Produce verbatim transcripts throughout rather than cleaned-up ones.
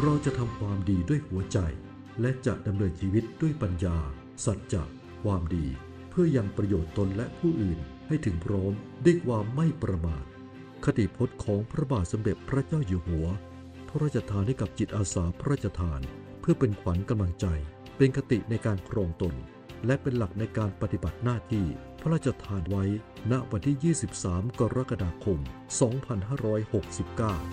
เราจะทำความดีด้วยหัวใจและจะดำเนินชีวิตด้วยปัญญาสัจจะความดีเพื่อยังประโยชน์ตนและผู้อื่นให้ถึงพร้อมด้วยความไม่ประมาทคติพจน์ของพระบาทสมเด็จพระเจ้าอยู่หัวพระราชทานให้กับจิตอาสาพระราชทานเพื่อเป็นขวัญกำลังใจเป็นคติในการครองตนและเป็นหลักในการปฏิบัติหน้าที่พระราชทานไว้ณวันที่ยี่สิบสามกรกฎาคมสองพันห้าร้อยหกสิบเก้า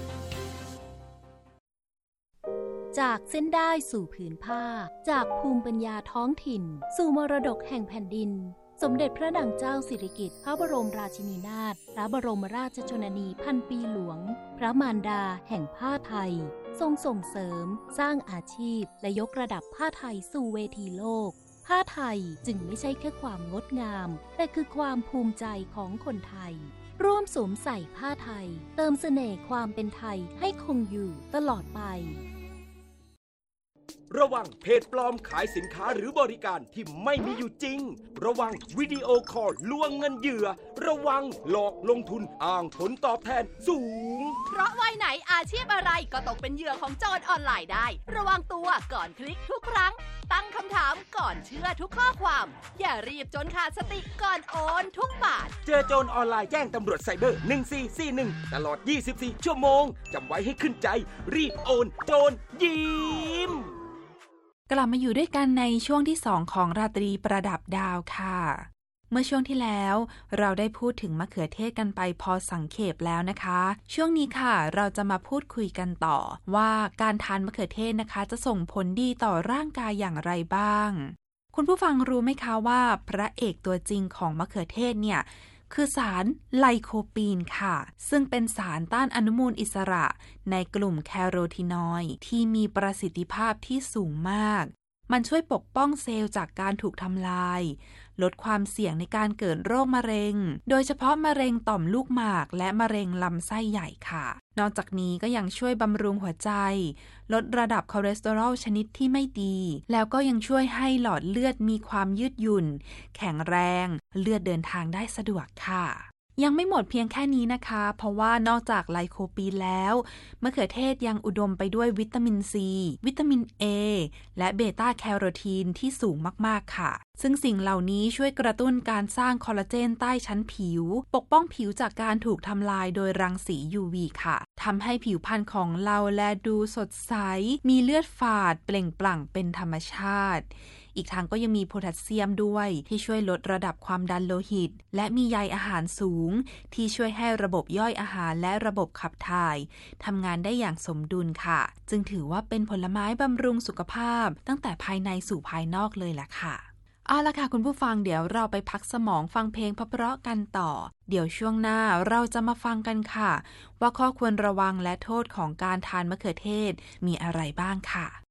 จากเส้นได้สู่ผืนผ้าจากภูมิปัญญาท้องถิ่นสู่มรดกแห่งแผ่นดินสมเด็จพระนางเจ้าสิริกิติ์พระบรมราชินีนาถพระบรมราชชนนีพันปีหลวงพระมารดาแห่งผ้าไทยทรงส่งเสริมสร้างอาชีพและยกระดับผ้าไทยสู่เวทีโลกผ้าไทยจึงไม่ใช่แค่ความงดงามแต่คือความภูมิใจของคนไทยร่วมสวมใส่ผ้าไทยเติมเสน่ห์ความเป็นไทยให้คงอยู่ตลอดไประวังเพจปลอมขายสินค้าหรือบริการที่ไม่มีอยู่จริงระวังวิดีโอคอลลวงเงินเหยื่อระวังหลอกลงทุนอ้างผลตอบแทนสูงเพราะวัยไหนอาชีพอะไรก็ตกเป็นเหยื่อของโจรออนไลน์ได้ระวังตัวก่อนคลิกทุกครั้งตั้งคำถามก่อนเชื่อทุกข้อความอย่ารีบจนขาดสติก่อนโอนทุกบาทเจอโจรออนไลน์แจ้งตำรวจไซเบอร์หนึ่งสี่สี่หนึ่งตลอดยี่สิบสี่ชั่วโมงจำไว้ให้ขึ้นใจรีบโอนโจรยิ้มกลับมาอยู่ด้วยกันในช่วงที่สองของราตรีประดับดาวค่ะเมื่อช่วงที่แล้วเราได้พูดถึงมะเขือเทศกันไปพอสังเขปแล้วนะคะช่วงนี้ค่ะเราจะมาพูดคุยกันต่อว่าการทานมะเขือเทศนะคะจะส่งผลดีต่อร่างกายอย่างไรบ้างคุณผู้ฟังรู้ไหมคะว่าพระเอกตัวจริงของมะเขือเทศเนี่ยคือสารไลโคปีนค่ะซึ่งเป็นสารต้านอนุมูลอิสระในกลุ่มแคโรทีนอยด์ที่มีประสิทธิภาพที่สูงมากมันช่วยปกป้องเซลล์จากการถูกทำลายลดความเสี่ยงในการเกิดโรคมะเร็งโดยเฉพาะมะเร็งต่อมลูกหมากและมะเร็งลำไส้ใหญ่ค่ะนอกจากนี้ก็ยังช่วยบำรุงหัวใจลดระดับคอเลสเตอรอลชนิดที่ไม่ดีแล้วก็ยังช่วยให้หลอดเลือดมีความยืดหยุ่นแข็งแรงเลือดเดินทางได้สะดวกค่ะยังไม่หมดเพียงแค่นี้นะคะเพราะว่านอกจากไลโคปีนแล้วมะเขือเทศยังอุดมไปด้วยวิตามินซีวิตามิน A และเบต้าแคโรทีนที่สูงมากๆค่ะซึ่งสิ่งเหล่านี้ช่วยกระตุ้นการสร้างคอลลาเจนใต้ชั้นผิวปกป้องผิวจากการถูกทำลายโดยรังสี ยู วี ค่ะทำให้ผิวพรรณของเราแลดูสดใสมีเลือดฝาดเปล่งปลั่งเป็นธรรมชาติอีกทางก็ยังมีโพแทสเซียมด้วยที่ช่วยลดระดับความดันโลหิตและมีใยอาหารสูงที่ช่วยให้ระบบย่อยอาหารและระบบขับถ่ายทำงานได้อย่างสมดุลค่ะจึงถือว่าเป็นผลไม้บำรุงสุขภาพตั้งแต่ภายในสู่ภายนอกเลยล่ะค่ะเอาล่ะค่ะคุณผู้ฟังเดี๋ยวเราไปพักสมองฟังเพลงเพราะๆกันต่อเดี๋ยวช่วงหน้าเราจะมาฟังกันค่ะว่าข้อควรระวังและโทษของการทานมะเขือเทศมีอะไรบ้างค่ะ